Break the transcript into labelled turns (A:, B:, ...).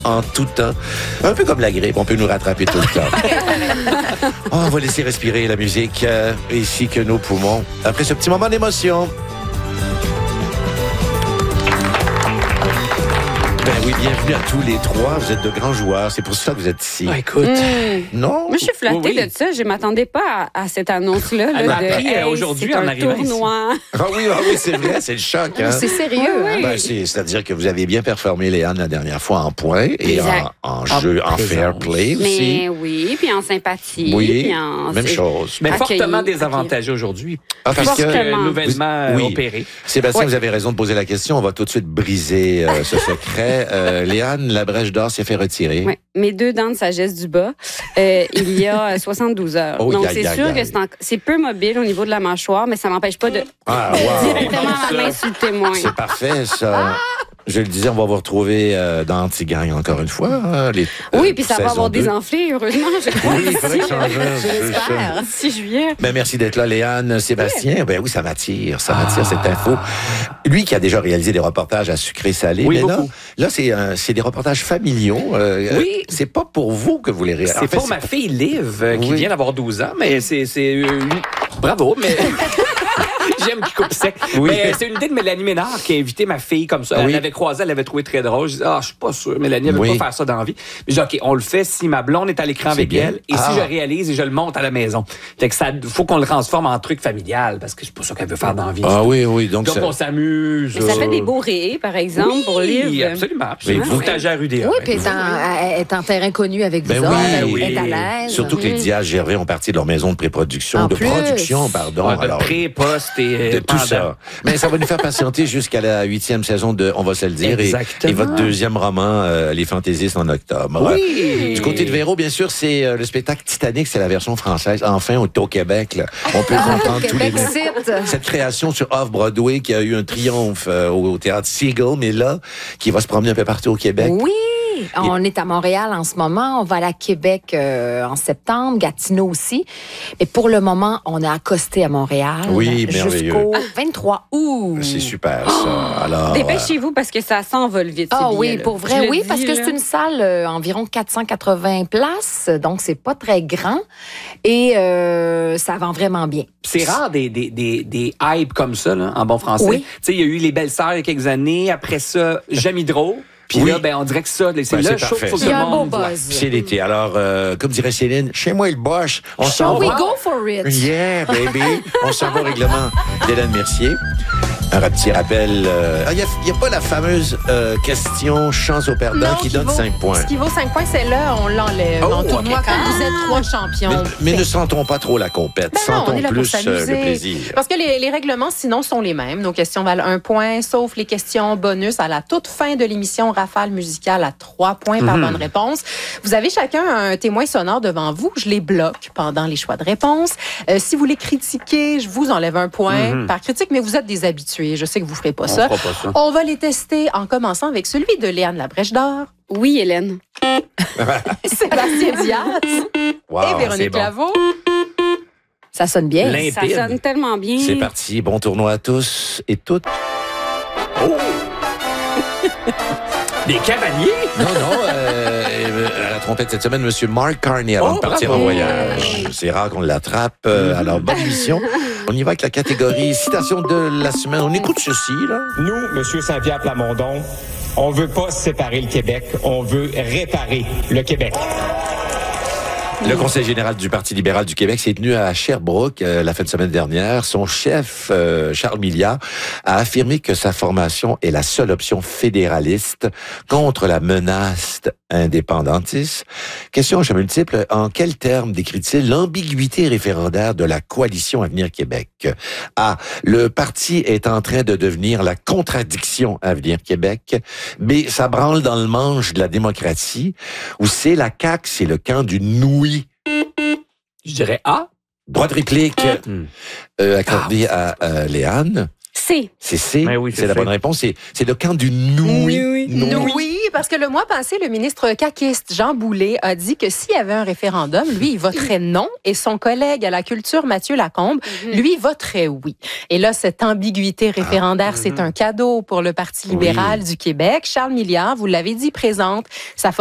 A: en tout temps. Un peu comme la grippe, on peut nous rattraper tout le temps. On va laisser respirer la musique ainsi que nos poumons. Après ce petit moment d'émotion. Ben oui, bienvenue à tous les trois. Vous êtes de grands joueurs. C'est pour ça que vous êtes ici.
B: Ah, écoute.
A: Non?
C: Moi, je suis flattée de ça. Je ne m'attendais pas à cette annonce-là.
B: Elle m'a appris aujourd'hui en arrivant ici.
A: Ah oui, c'est vrai, c'est le choc. Hein?
D: C'est sérieux.
C: Oui.
A: Ben, c'est-à-dire que vous aviez bien performé, Léane, la dernière fois en points et en jeu, en fair play aussi.
C: Mais oui, puis en sympathie.
A: Oui,
C: puis en...
A: même chose.
B: Mais
C: Accueilli.
B: fortement désavantagé aujourd'hui.
A: Ah, parce que
C: Fortement.
B: Nouvellement
A: Oui.
B: opéré.
A: Sébastien,
C: Ouais.
A: vous avez raison de poser la question. On va tout de suite briser ce secret. Léane, la brèche d'or s'est fait retirer.
C: Ouais. Mes 2 dents de sagesse du bas, il y a 72 heures.
A: Oh,
C: Donc,
A: aïe,
C: c'est
A: aïe,
C: sûr
A: aïe.
C: que c'est peu mobile au niveau de la mâchoire, mais ça m'empêche pas de
A: Ah, wow.
C: directement la main sur le témoin.
A: C'est parfait, ça. Je le disais, on va vous retrouver dans Antigagne encore une fois. Hein,
C: Oui, puis ça va
A: saison
C: avoir
A: 2.
C: désenflé, heureusement, je crois.
A: Oui, il faudrait que ça en
D: Je l'espère.
C: 6 juillet.
A: Ben, merci d'être là, Léane. Sébastien, ben oui, ça m'attire cette info. Lui qui a déjà réalisé des reportages à sucré-salé,
B: Oui,
A: mais
B: beaucoup.
A: là c'est des reportages familiaux.
B: Oui.
A: C'est pas pour vous que vous les réalisez.
B: C'est pour ma fille Liv, qui
A: Oui.
B: vient d'avoir 12 ans, mais c'est bravo, mais... J'aime qu'il coupe sec.
A: Oui.
B: Mais c'est une idée de Mélanie Ménard qui a invité ma fille comme ça. Elle
A: Oui.
B: l'avait croisée, elle l'avait trouvé très drôle. Je dis, je suis pas sûr. Mélanie, elle veut
A: Oui.
B: pas faire ça dans la vie. Mais je dis, OK, on le fait si ma blonde est à l'écran
A: C'est
B: avec
A: bien.
B: elle et
A: Ah.
B: si je réalise et je le monte à la maison. Fait que ça, faut qu'on le transforme en truc familial parce que c'est pas ça qu'elle veut faire dans la vie.
A: Ah oui, donc
B: Donc,
A: ça...
B: on s'amuse.
C: Mais ça fait des beaux rayés, par exemple, pour
B: Oui,
C: Liv.
B: absolument.
A: Mais
B: Vous
A: vous-
B: partagez à RUDA.
D: Oui, puis elle est en terrain connu avec vous
A: Ben
D: autres.
A: oui.
D: Elle est à l'aise.
A: Surtout que les Diaz Gervais ont parti de leur maison de pré-production,
D: En
A: de
D: plus.
A: production, pardon.
B: Ouais, de
A: Alors,
B: pré, poste et
A: de tout
B: pendant.
A: ça. Mais ça va nous faire patienter jusqu'à la 8e saison de On va se le dire.
B: Exactement.
A: Et votre 2e roman, Les Fantaisistes, en octobre.
B: Oui.
A: Du côté de Véro, bien sûr, c'est le spectacle Titanic, c'est la version française. Enfin, au Québec, là, on peut comprendre tous les
D: Québec cite.
A: cette création sur Off-Broadway qui a eu un triomphe au théâtre Seagull, mais là, qui va se promener un peu partout au Québec.
D: Oui, on est à Montréal en ce moment. On va aller à Québec en septembre, Gatineau aussi. Mais pour le moment, on a accosté à Montréal
A: Oui, merveilleux.
D: jusqu'au 23 août.
A: C'est super, ça. Alors,
C: Dépêchez-vous parce que ça s'envole vite.
D: Ah
C: ces
D: oui,
C: billets-là.
D: pour
C: Je
D: vrai,
C: le
D: oui,
C: dis,
D: parce que
C: là.
D: c'est une salle environ 480 places, donc c'est pas très grand et ça vend vraiment bien.
B: C'est rare des hypes comme ça, là, en bon français.
D: Oui.
B: Tu sais, il y a eu Les Belles-Sœurs il y a quelques années. Après ça, J'aime Hydro. Puis
A: Oui.
B: là, ben, on dirait que ça, c'est
A: Ben,
B: le
A: c'est
B: show
A: parfait,
B: qu'il faut que
D: Il y
B: le
D: a un beau
B: monde voit.
D: buzz.
A: c'est l'été. Alors, comme dirait Céline, chez moi, il boche. On
D: Shall
A: s'en
D: we
A: va.
D: go for it?
A: Yeah, baby. On s'en va au règlement d'Hélène Mercier. Un petit rappel. Il n'y a pas la fameuse question chance au perdant qui donne 5 points.
E: Ce qui vaut 5 points, c'est là, on l'enlève.
A: Oh,
E: en tournoi,
A: ok.
E: quand vous êtes 3 champions.
A: Mais ne sentons pas trop la compète.
E: Ben non, on
A: Sentons
E: est là pour
A: plus
E: s'amuser.
A: le plaisir.
E: Parce que les règlements, sinon, sont les mêmes. Nos questions valent 1 point, sauf les questions bonus à la toute fin de l'émission Rafale musicale à 3 points par bonne réponse. Vous avez chacun un témoin sonore devant vous. Je les bloque pendant les choix de réponse. Si vous les critiquez, je vous enlève 1 point par critique, mais vous êtes des habitués. Je sais que vous ferez pas ça.
B: fera pas ça.
E: On va les tester en commençant avec celui de Léane Labrèche d'Or,
C: Oui, Hélène.
E: Sébastien Diaz
A: Wow,
E: et
B: c'est
E: Véronique
B: bon.
E: Laveau.
D: Ça sonne bien.
C: Ça
B: Limpide.
C: sonne tellement bien.
A: C'est parti. Bon tournoi à tous et toutes.
B: Des cavaliers?
A: Non, à la trompette cette semaine, Monsieur Mark Carney avant
B: Oh,
A: de partir
B: bravo.
A: en voyage. C'est rare qu'on l'attrape. Alors, bonne mission. On y va avec la catégorie citation de la semaine. On écoute ceci, là.
F: Nous, M. Saint-Pierre Plamondon, on veut pas séparer le Québec, on veut réparer le Québec.
A: Le Conseil général du Parti libéral du Québec s'est tenu à Sherbrooke la fin de semaine dernière. Son chef, Charles Milliard, a affirmé que sa formation est la seule option fédéraliste contre la menace indépendantiste. Question à multiple. En quels termes décrit-il l'ambiguïté référendaire de la coalition Avenir Québec? A. Le parti est en train de devenir la contradiction Avenir Québec. B. Ça branle dans le manche de la démocratie. Ou C. La CAQ, c'est le camp du nouilles.
B: Je dirais A.
A: Droit de réplique accordé à Léane.
D: C.
C: C.
A: C'est C.
B: Ben oui,
A: c'est la
B: C.
A: bonne réponse. C'est le camp du oui.
E: Oui, parce que le mois passé, le ministre caquiste Jean Boulet a dit que s'il y avait un référendum, lui, il voterait non, et son collègue à la culture, Mathieu Lacombe, lui, voterait oui. Et là, cette ambiguïté référendaire, c'est un cadeau pour le Parti libéral du Québec. Charles Milliard, vous l'avez dit, présente sa